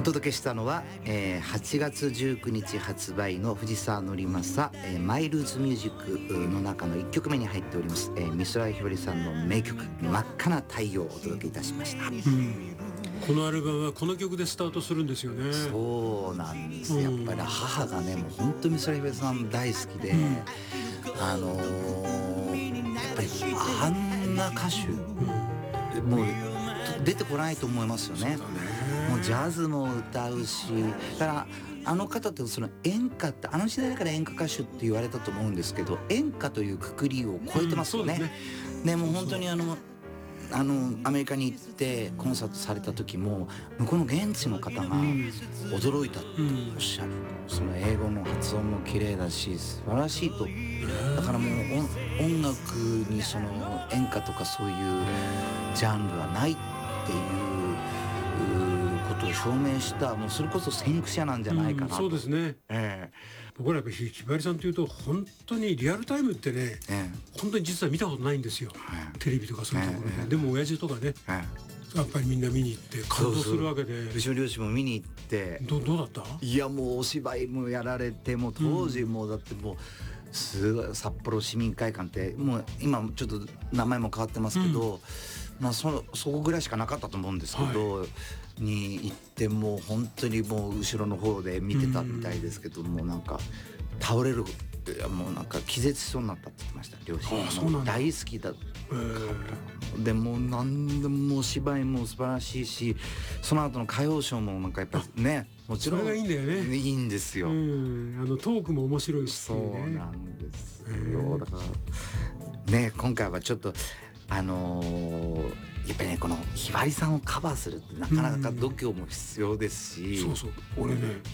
届けしたのは、8月19日発売の藤沢典正、マイルーツミュージックの中の1曲目に入っております、美空ひばりさんの名曲真っ赤な太陽をお届けいたしました、 このアルバムはこの曲でスタートするんですよね。 そうなんです、やっぱり母がねもう本当に美空ひばりさん大好きで、やっぱりあんな歌手、もう出てこないと思いますよね。もうジャズも歌うし、だからあの方ってその演歌ってあの時代だから演歌歌手って言われたと思うんですけど、演歌というくくりを超えてますよね。でもう本当にアメリカに行ってコンサートされた時も向こうの現地の方が驚いたっておっしゃる、その英語の発音も綺麗だし素晴らしいと。だからもう音楽にその演歌とかそういうジャンルはないっていうことを証明した、もうそれこそ先駆者なんじゃないかなと、 そうですね、僕らやっぱりひばりさんというと本当にリアルタイムってね、本当に実は見たことないんですよ、テレビとかそういうところで、でも親父とかね、やっぱりみんな見に行って感動するわけで、 うちの両親も見に行って、 どうだった？ いやもうお芝居もやられて、もう当時もうだってもうすごい札幌市民会館ってもう今ちょっと名前も変わってますけど、まあそこぐらいしかなかったと思うんですけど、に行ってもう本当にもう後ろの方で見てたみたいですけど、もうなんか倒れる、もうなんか気絶しそうになったって言ってました、両親。もう大好きだでも何でもお芝居も素晴らしいし、その後の歌謡ショーもなんかやっぱりね、もちろんそれがいいんだよね。 いいんですよ、 トークも面白いし、 そうなんですよ。だからね、今回はちょっとやっぱりねこのひばりさんをカバーするってなかなか度胸も必要ですし、 そう俺ね